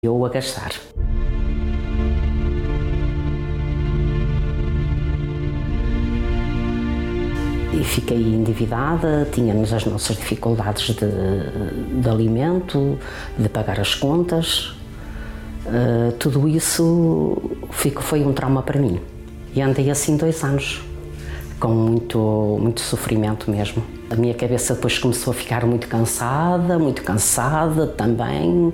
Eu a gastar. E fiquei endividada, tínhamos as nossas dificuldades de alimento, de pagar as contas. Tudo isso foi um trauma para mim. E andei assim 2 anos, com muito sofrimento mesmo. A minha cabeça depois começou a ficar muito cansada também.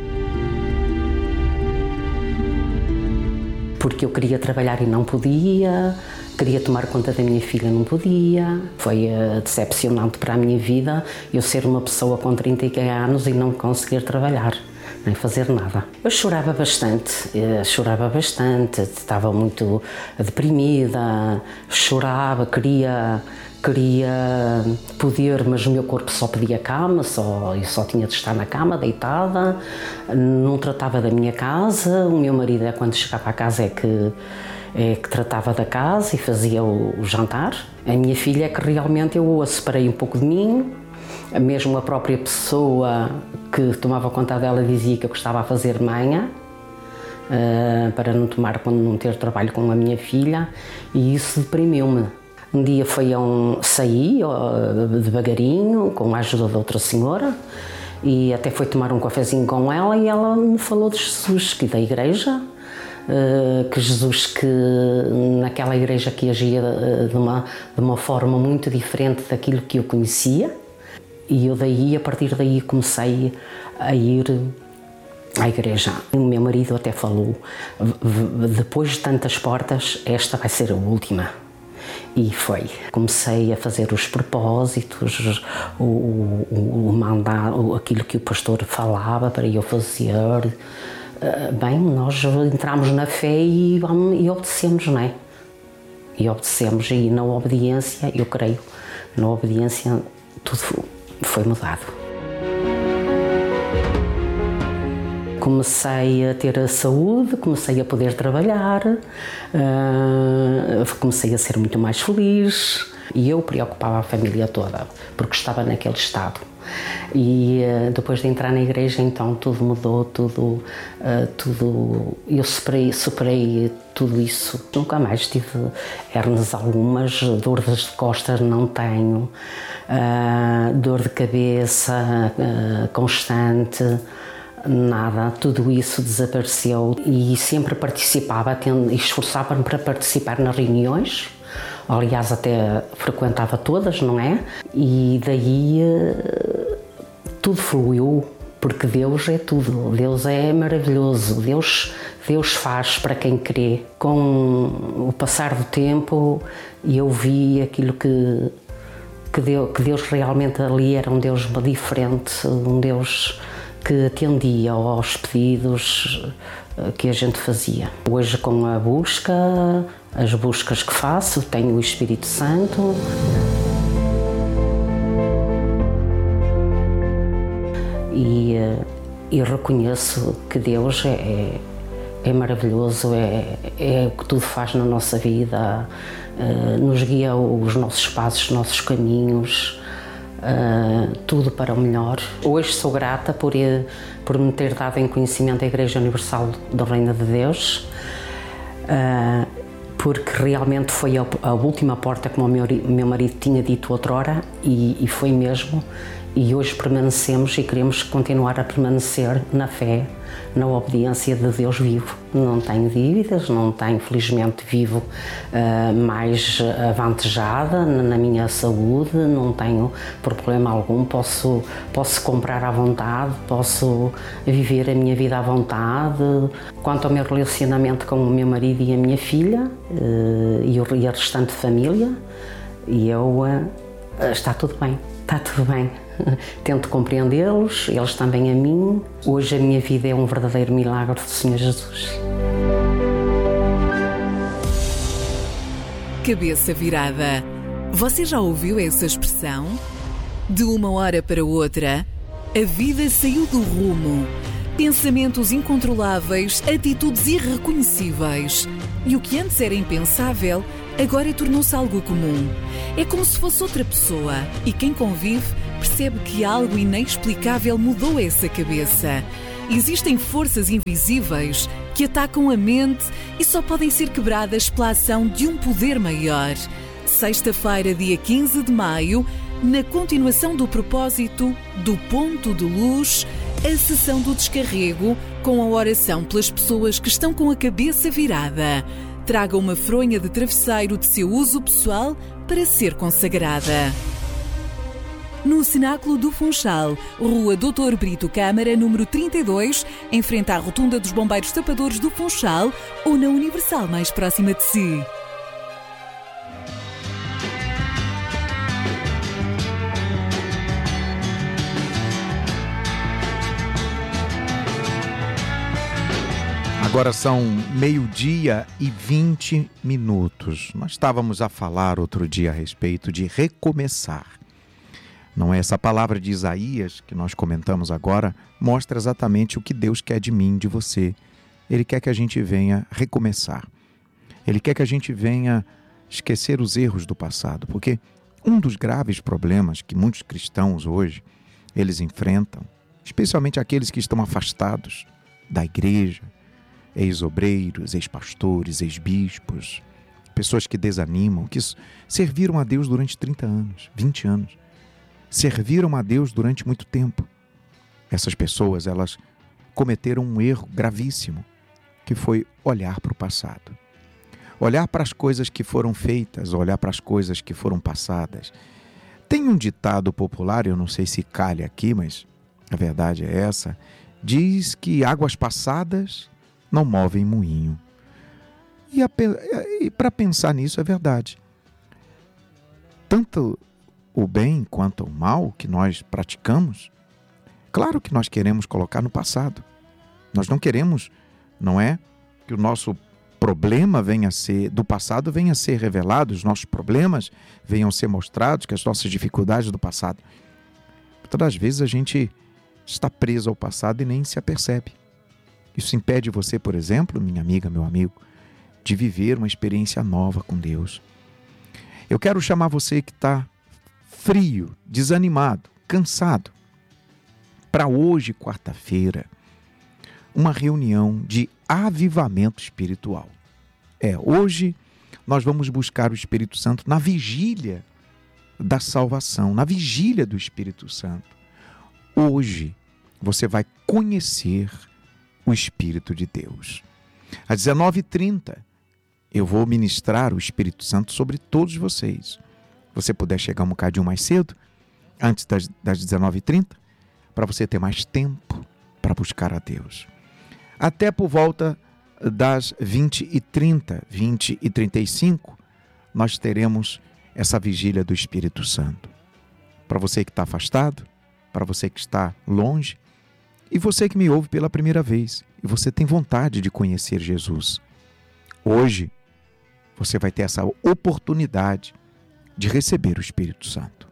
Porque eu queria trabalhar e não podia, queria tomar conta da minha filha, não podia. Foi decepcionante para a minha vida eu ser uma pessoa com 30 anos e não conseguir trabalhar, nem fazer nada. Eu chorava bastante, estava muito deprimida, chorava, queria poder, mas o meu corpo só pedia cama, eu só tinha de estar na cama, deitada, não tratava da minha casa. O meu marido, quando chegava à casa, é que tratava da casa e fazia o jantar. A minha filha é que realmente eu a separei um pouco de mim, mesmo a própria pessoa que tomava conta dela dizia que eu gostava de fazer manha, para quando não ter trabalho com a minha filha, e isso deprimiu-me. Um dia saí devagarinho, com a ajuda de outra senhora, e até fui tomar um cafezinho com ela, e ela me falou de Jesus, que da igreja, que Jesus, que naquela igreja que agia de uma forma muito diferente daquilo que eu conhecia, e eu a partir daí comecei a ir à igreja. O meu marido até falou, depois de tantas portas, esta vai ser a última. E foi. Comecei a fazer os propósitos, aquilo que o pastor falava para eu fazer. Bem, nós entramos na fé e obedecemos, não é? E obedecemos, e na obediência, eu creio, na obediência tudo foi mudado. Comecei a ter a saúde, comecei a poder trabalhar, comecei a ser muito mais feliz, e eu preocupava a família toda, porque estava naquele estado. E depois de entrar na igreja, então tudo mudou, eu superei tudo isso. Nunca mais tive hérnias algumas, dores de costas não tenho, dor de cabeça constante. Nada, tudo isso desapareceu, e sempre participava, esforçava-me para participar nas reuniões, aliás até frequentava todas, não é? E daí tudo fluiu, porque Deus é tudo, Deus é maravilhoso, Deus faz para quem crê. Com o passar do tempo eu vi aquilo que Deus realmente ali era um Deus diferente, um Deus que atendia aos pedidos que a gente fazia. Hoje, com as buscas que faço, tenho o Espírito Santo. E reconheço que Deus é maravilhoso, é o que tudo faz na nossa vida, nos guia os nossos passos, os nossos caminhos. Tudo para o melhor. Hoje sou grata por me ter dado em conhecimento a Igreja Universal do Reino de Deus, porque realmente foi a última porta, como o meu marido tinha dito outrora, e foi mesmo. E hoje permanecemos e queremos continuar a permanecer na fé, na obediência de Deus vivo. Não tenho dívidas, não tenho, felizmente vivo mais avantajada na minha saúde, não tenho problema algum, posso comprar à vontade, posso viver a minha vida à vontade. Quanto ao meu relacionamento com o meu marido e a minha filha e a restante família, está tudo bem, está tudo bem. Tento compreendê-los, eles também a mim. Hoje a minha vida é um verdadeiro milagre do Senhor Jesus. Cabeça virada. Você já ouviu essa expressão? De uma hora para outra, a vida saiu do rumo. Pensamentos incontroláveis, atitudes irreconhecíveis. E o que antes era impensável, agora tornou-se algo comum. É como se fosse outra pessoa, e quem convive percebe que algo inexplicável mudou essa cabeça. Existem forças invisíveis que atacam a mente e só podem ser quebradas pela ação de um poder maior. Sexta-feira, dia 15 de maio, na continuação do propósito do Ponto de Luz, a sessão do descarrego com a oração pelas pessoas que estão com a cabeça virada. Traga uma fronha de travesseiro de seu uso pessoal para ser consagrada. No Cenáculo do Funchal, Rua Doutor Brito Câmara, número 32, em frente à Rotunda dos Bombeiros Tapadores do Funchal, ou na Universal mais próxima de si. Agora são 12h20. Nós estávamos a falar outro dia a respeito de recomeçar. Não é essa palavra de Isaías que nós comentamos agora, mostra exatamente o que Deus quer de mim, de você. Ele quer que a gente venha recomeçar. Ele quer que a gente venha esquecer os erros do passado, porque um dos graves problemas que muitos cristãos hoje, eles enfrentam, especialmente aqueles que estão afastados da igreja, ex-obreiros, ex-pastores, ex-bispos, pessoas que desanimam, que serviram a Deus durante 30 anos, 20 anos, serviram a Deus durante muito tempo. Essas pessoas, elas cometeram um erro gravíssimo, que foi olhar para o passado. Olhar para as coisas que foram feitas, olhar para as coisas que foram passadas. Tem um ditado popular, eu não sei se calha aqui, mas a verdade é essa, diz que águas passadas não movem moinho. E para pensar nisso é verdade. Tanto o bem quanto o mal que nós praticamos, claro que nós queremos colocar no passado. Nós não queremos, não é, que o nosso problema do passado venha a ser revelado, os nossos problemas venham a ser mostrados, que as nossas dificuldades do passado. Muitas das vezes a gente está preso ao passado e nem se apercebe. Isso impede você, por exemplo, minha amiga, meu amigo, de viver uma experiência nova com Deus. Eu quero chamar você que está frio, desanimado, cansado, para hoje, quarta-feira, uma reunião de avivamento espiritual. Hoje nós vamos buscar o Espírito Santo na vigília da salvação, na vigília do Espírito Santo. Hoje você vai conhecer o Espírito de Deus. Às 19h30, eu vou ministrar o Espírito Santo sobre todos vocês. Se você puder chegar um bocadinho mais cedo, antes das 19h30, para você ter mais tempo para buscar a Deus. Até por volta das 20h30, 20h35, nós teremos essa vigília do Espírito Santo. Para você que está afastado, para você que está longe, e você que me ouve pela primeira vez, e você tem vontade de conhecer Jesus. Hoje, você vai ter essa oportunidade de receber o Espírito Santo.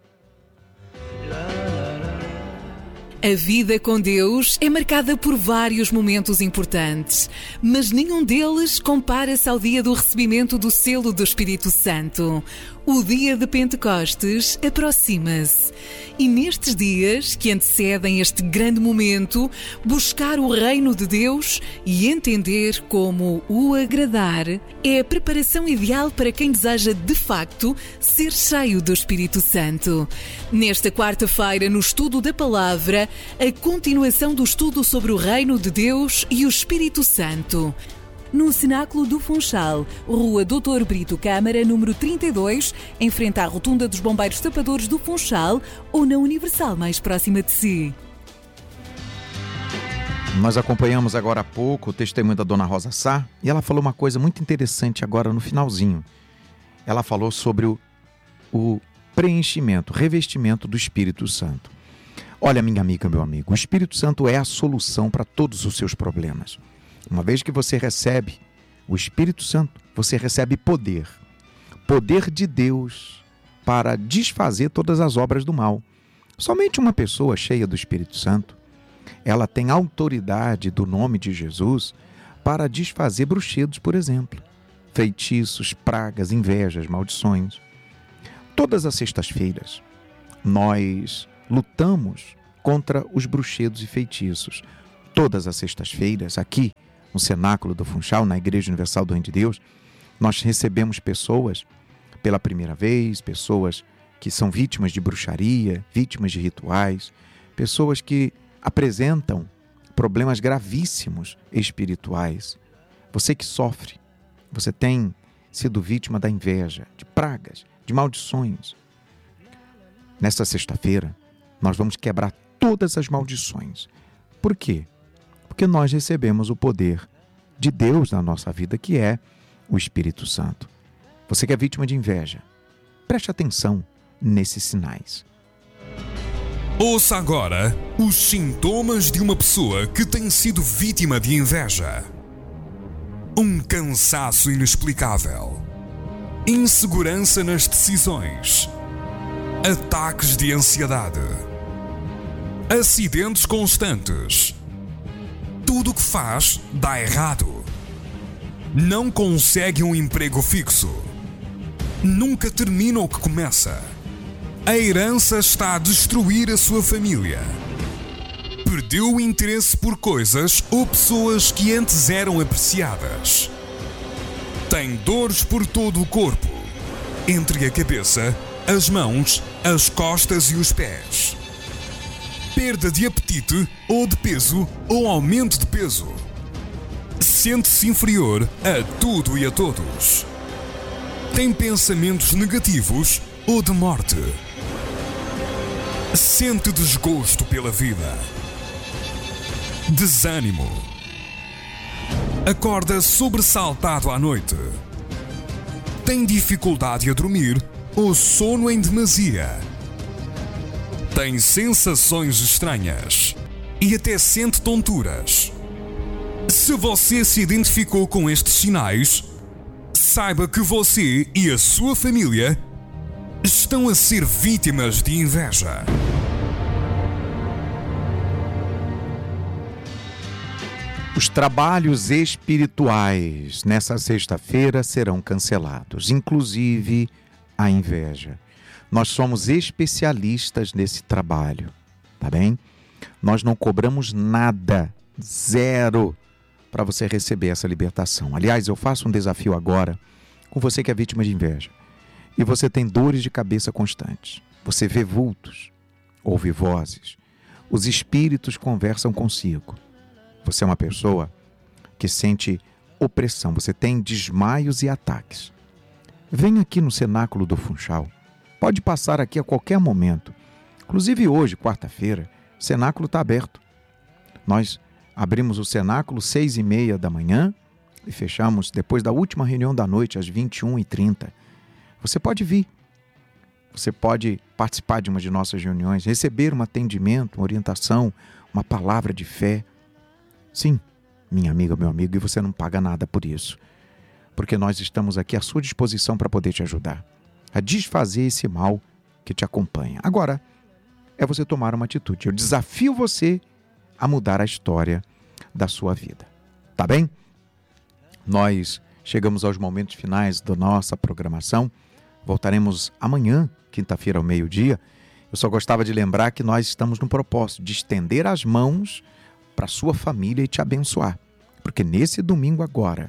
A vida com Deus é marcada por vários momentos importantes, mas nenhum deles compara-se ao dia do recebimento do selo do Espírito Santo. O dia de Pentecostes aproxima-se e nestes dias que antecedem este grande momento, buscar o reino de Deus e entender como o agradar é a preparação ideal para quem deseja de facto ser cheio do Espírito Santo. Nesta quarta-feira, no estudo da palavra, a continuação do estudo sobre o reino de Deus e o Espírito Santo. No Cenáculo do Funchal, Rua Doutor Brito Câmara, número 32, em frente à Rotunda dos Bombeiros Tapadores do Funchal, ou na Universal mais próxima de si. Nós acompanhamos agora há pouco o testemunho da Dona Rosa Sá, e ela falou uma coisa muito interessante agora no finalzinho. Ela falou sobre o preenchimento, revestimento do Espírito Santo. Olha, minha amiga, meu amigo, o Espírito Santo é a solução para todos os seus problemas. Uma vez que você recebe o Espírito Santo, você recebe poder. Poder de Deus para desfazer todas as obras do mal. Somente uma pessoa cheia do Espírito Santo, ela tem autoridade do nome de Jesus para desfazer bruxedos, por exemplo. Feitiços, pragas, invejas, maldições. Todas as sextas-feiras, nós lutamos contra os bruxedos e feitiços. todas as sextas-feiras, aqui no Cenáculo do Funchal, na Igreja Universal do Reino de Deus, nós recebemos pessoas pela primeira vez, pessoas que são vítimas de bruxaria, vítimas de rituais, pessoas que apresentam problemas gravíssimos espirituais. Você que sofre, você tem sido vítima da inveja, de pragas, de maldições. Nesta sexta-feira, nós vamos quebrar todas as maldições. Por quê? Porque nós recebemos o poder de Deus na nossa vida, que é o Espírito Santo. Você que é vítima de inveja, preste atenção nesses sinais. Ouça agora os sintomas de uma pessoa que tem sido vítima de inveja. Um cansaço inexplicável, insegurança nas decisões, ataques de ansiedade, acidentes constantes. Tudo o que faz dá errado. Não consegue um emprego fixo. Nunca termina o que começa. A herança está a destruir a sua família. Perdeu o interesse por coisas ou pessoas que antes eram apreciadas. Tem dores por todo o corpo, entre a cabeça, as mãos, as costas e os pés. Perda de apetite ou de peso ou aumento de peso. Sente-se inferior a tudo e a todos. Tem pensamentos negativos ou de morte. Sente desgosto pela vida. Desânimo. Acorda sobressaltado à noite. Tem dificuldade a dormir ou sono em demasia. Tem sensações estranhas e até sente tonturas. Se você se identificou com estes sinais, saiba que você e a sua família estão a ser vítimas de inveja. Os trabalhos espirituais nessa sexta-feira serão cancelados, inclusive a inveja. Nós somos especialistas nesse trabalho, tá bem? Nós não cobramos nada, zero, para você receber essa libertação. Aliás, eu faço um desafio agora com você que é vítima de inveja e você tem dores de cabeça constantes. Você vê vultos, ouve vozes, os espíritos conversam consigo. Você é uma pessoa que sente opressão, você tem desmaios e ataques. Vem aqui no Cenáculo do Funchal. Pode passar aqui a qualquer momento. Inclusive hoje, quarta-feira, o cenáculo está aberto. Nós abrimos o cenáculo às 6h30 da manhã e fechamos depois da última reunião da noite, às 21h30. Você pode vir. Você pode participar de uma de nossas reuniões, receber um atendimento, uma orientação, uma palavra de fé. Sim, minha amiga, meu amigo, e você não paga nada por isso. Porque nós estamos aqui à sua disposição para poder te ajudar a desfazer esse mal que te acompanha. Agora, é você tomar uma atitude. Eu desafio você a mudar a história da sua vida. Tá bem? Nós chegamos aos momentos finais da nossa programação. Voltaremos amanhã, quinta-feira, ao meio-dia. Eu só gostava de lembrar que nós estamos no propósito de estender as mãos para a sua família e te abençoar. Porque nesse domingo agora,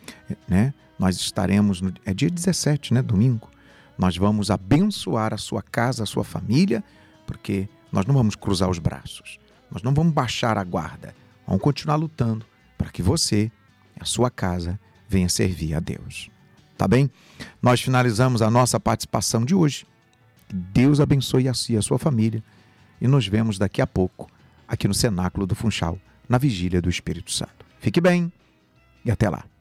nós estaremos, é dia 17, domingo, nós vamos abençoar a sua casa, a sua família, porque nós não vamos cruzar os braços, nós não vamos baixar a guarda, vamos continuar lutando para que você e a sua casa venha servir a Deus. Tá bem? Nós finalizamos a nossa participação de hoje. Que Deus abençoe a si e a sua família e nos vemos daqui a pouco aqui no Cenáculo do Funchal, na Vigília do Espírito Santo. Fique bem e até lá.